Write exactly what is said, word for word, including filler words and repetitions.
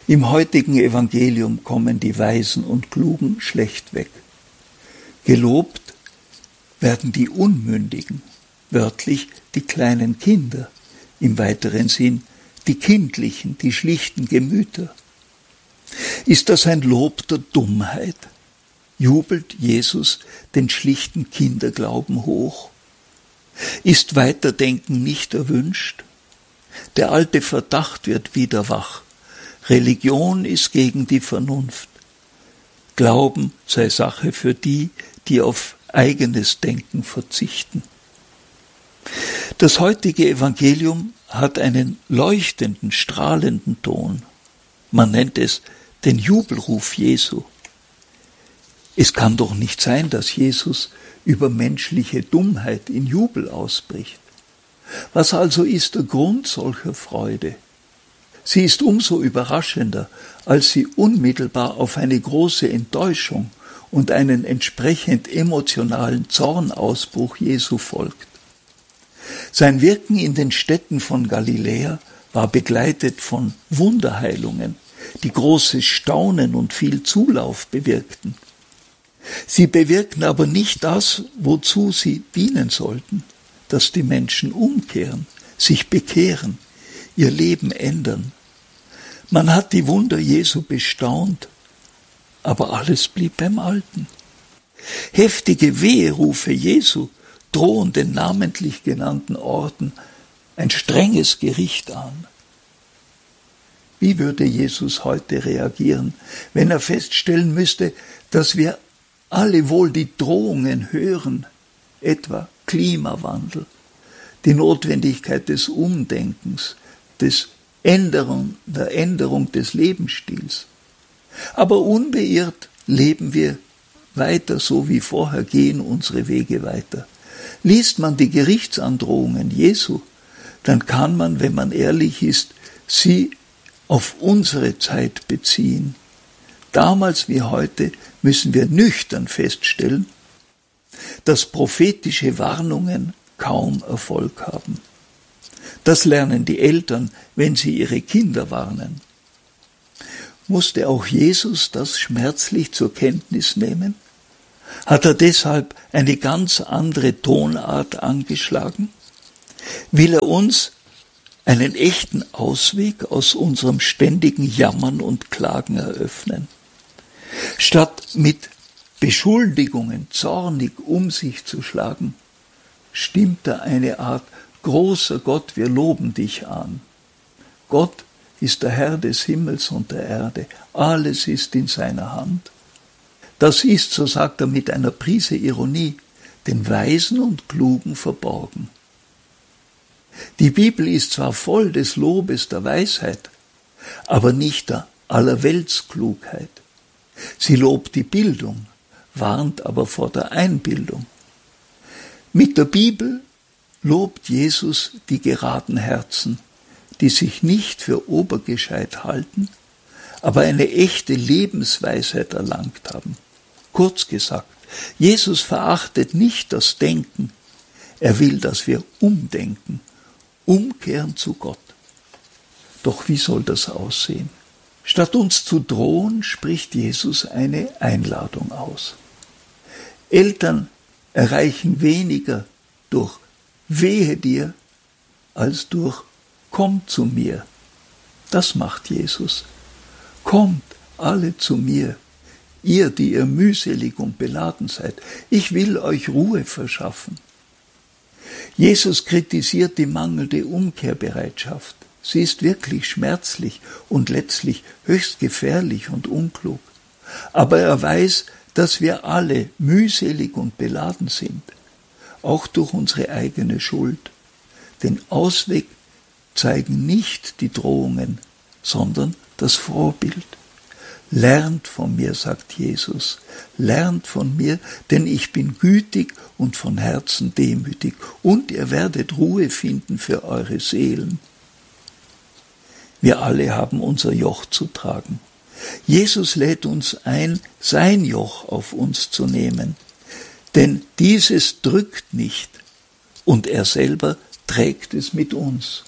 Im heutigen Evangelium kommen die Weisen und Klugen schlecht weg. Gelobt werden die Unmündigen, wörtlich die kleinen Kinder, im weiteren Sinn die kindlichen, die schlichten Gemüter. Ist das ein Lob der Dummheit? Jubelt Jesus den schlichten Kinderglauben hoch? Ist Weiterdenken nicht erwünscht? Der alte Verdacht wird wieder wach. Religion ist gegen die Vernunft. Glauben sei Sache für die, die auf eigenes Denken verzichten. Das heutige Evangelium hat einen leuchtenden, strahlenden Ton. Man nennt es den Jubelruf Jesu. Es kann doch nicht sein, dass Jesus über menschliche Dummheit in Jubel ausbricht. Was also ist der Grund solcher Freude? Sie ist umso überraschender, als sie unmittelbar auf eine große Enttäuschung und einen entsprechend emotionalen Zornausbruch Jesu folgt. Sein Wirken in den Städten von Galiläa war begleitet von Wunderheilungen, die großes Staunen und viel Zulauf bewirkten. Sie bewirken aber nicht das, wozu sie dienen sollten, dass die Menschen umkehren, sich bekehren, ihr Leben ändern. Man hat die Wunder Jesu bestaunt, aber alles blieb beim Alten. Heftige Weherufe Jesu drohen den namentlich genannten Orten ein strenges Gericht an. Wie würde Jesus heute reagieren, wenn er feststellen müsste, dass wir alle wohl die Drohungen hören, etwa Klimawandel, die Notwendigkeit des Umdenkens, des Änderung, der Änderung des Lebensstils. Aber unbeirrt leben wir weiter so wie vorher, gehen unsere Wege weiter. Liest man die Gerichtsandrohungen Jesu, dann kann man, wenn man ehrlich ist, sie auf unsere Zeit beziehen. Damals wie heute müssen wir nüchtern feststellen, dass prophetische Warnungen kaum Erfolg haben. Das lernen die Eltern, wenn sie ihre Kinder warnen. Musste auch Jesus das schmerzlich zur Kenntnis nehmen? Hat er deshalb eine ganz andere Tonart angeschlagen? Will er uns einen echten Ausweg aus unserem ständigen Jammern und Klagen eröffnen? Statt mit Beschuldigungen zornig um sich zu schlagen, stimmt er eine Art großer Gott, wir loben dich an. Gott ist der Herr des Himmels und der Erde. Alles ist in seiner Hand. Das ist, so sagt er mit einer Prise Ironie, den Weisen und Klugen verborgen. Die Bibel ist zwar voll des Lobes der Weisheit, aber nicht der Allerweltsklugheit. Sie lobt die Bildung, warnt aber vor der Einbildung. Mit der Bibel lobt Jesus die geraden Herzen, die sich nicht für obergescheit halten, aber eine echte Lebensweisheit erlangt haben. Kurz gesagt, Jesus verachtet nicht das Denken, er will, dass wir umdenken, umkehren zu Gott. Doch wie soll das aussehen? Statt uns zu drohen, spricht Jesus eine Einladung aus. Eltern erreichen weniger durch Wehe dir, als durch Komm zu mir. Das macht Jesus. Kommt alle zu mir, ihr, die ihr mühselig und beladen seid. Ich will euch Ruhe verschaffen. Jesus kritisiert die mangelnde Umkehrbereitschaft. Sie ist wirklich schmerzlich und letztlich höchst gefährlich und unklug. Aber er weiß, dass wir alle mühselig und beladen sind, auch durch unsere eigene Schuld. Den Ausweg zeigen nicht die Drohungen, sondern das Vorbild. Lernt von mir, sagt Jesus, lernt von mir, denn ich bin gütig und von Herzen demütig, und ihr werdet Ruhe finden für eure Seelen. Wir alle haben unser Joch zu tragen. Jesus lädt uns ein, sein Joch auf uns zu nehmen, denn dieses drückt nicht und er selber trägt es mit uns.